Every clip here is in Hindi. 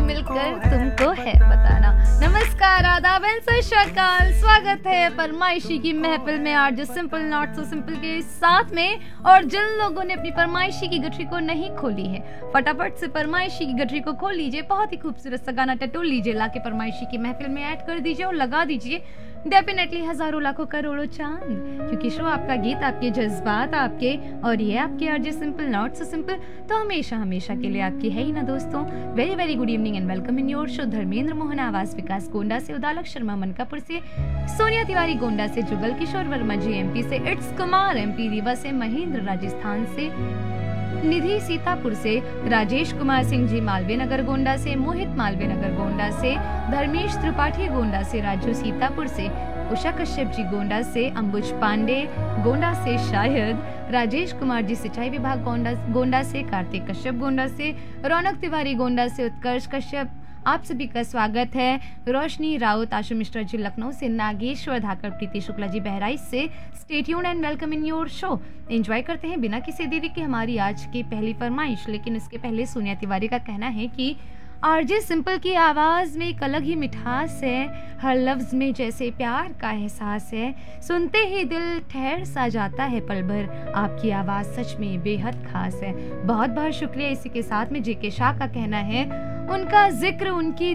मिलकर तुमको है बताना। नमस्कार, आदाब एंड सत श्री अकाल। स्वागत है फरमाइशी की महफिल में आज सिंपल नॉट सो सिंपल के साथ में। और जिन लोगों ने अपनी फरमाइशी की गठरी को नहीं खोली है, फटाफट से फरमाइशी की गठरी को खोल लीजिए। बहुत ही खूबसूरत सा गाना टटोल लीजिए, लाके फरमाइशी की महफिल में ऐड कर दीजिए और लगा दीजिए डेफिनेटली हजारों लाखों करोड़ों चांद, क्योंकि शो आपका गीत, आपके जज्बात आपके, और ये आपके RJ simple not so simple तो हमेशा हमेशा के लिए आपकी है ही ना दोस्तों। Very very good evening and welcome in your show. Dharmendra Mohan आवाज विकास गोंडा से, उदालक शर्मा मनकापुर से, सोनिया तिवारी गोंडा से, जुगल किशोर वर्मा जी एमपी से, इट्स कुमार एमपी रीवा से, महेंद्र राजस्थान से, निधि सीतापुर से, राजेश कुमार सिंह जी मालवीय नगर गोंडा से, मोहित मालवीय नगर गोंडा से, धर्मेश त्रिपाठी गोंडा से, राजू सीतापुर से, उषा कश्यप जी गोंडा से, अंबुज पांडे गोंडा से, शायद राजेश कुमार जी सिंचाई विभाग गोंडा से, कार्तिक कश्यप गोंडा से, रौनक तिवारी गोंडा से, उत्कर्ष कश्यप, आप सभी का स्वागत है। रोशनी राउत, आशु मिश्रा जी लखनऊ से, नागेश्वर धाकर, प्रीति शुक्ला जी बहराइच से, stay tuned and welcome in your show. Enjoy करते हैं बिना किसी देरी के हमारी आज की पहली फरमाइश। लेकिन उसके पहले सोनिया तिवारी का कहना है कि आरजे सिंपल की आवाज में एक अलग ही मिठास है, हर लफ्ज में जैसे प्यार का एहसास है, सुनते ही दिल ठहर सा जाता है पल भर, आपकी आवाज सच में बेहद खास है। बहुत बहुत शुक्रिया। इसी के साथ में जेके शाह का कहना है, उनका जिक्र उनकी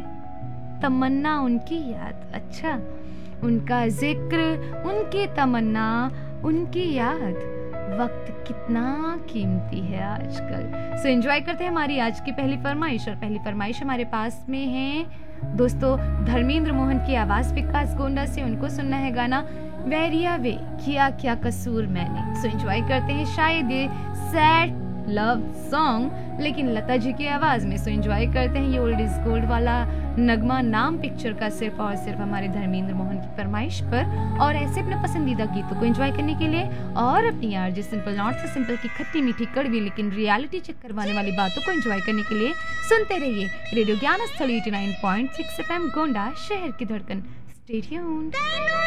तमन्ना उनकी याद। अच्छा, उनका जिक्र उनकी तमन्ना उनकी याद, वक्त कितना कीमती है आजकल। सो एंजॉय करते हैं हमारी आज की पहली फरमाइश। और पहली फरमाइश हमारे पास में है दोस्तों धर्मेंद्र मोहन की आवाज विकास गोंडा से। उनको सुनना है गाना वैरिया वे, किया क्या कसूर मैंने। सो एंजॉय करते हैं, शायद ये सैड लव सॉन्ग लेकिन लता जी की आवाज में। सो एंजॉय करते हैं ये ओल्ड इज गोल्ड वाला नगमा नाम पिक्चर का सिर्फ और सिर्फ हमारे धर्मेंद्र मोहन की फरमाइश पर। और ऐसे अपने पसंदीदा गीतों को एंजॉय करने के लिए और अपनी आरजे सिंपल नॉट से सिंपल की खट्टी मीठी कड़वी लेकिन रियलिटी चेक करवाने वाली बातों को एंजॉय करने के लिए सुनते रहिए रेडियो ज्ञान स्थल 89.6 FM गोंडा, शहर की धड़कन। Stay tuned.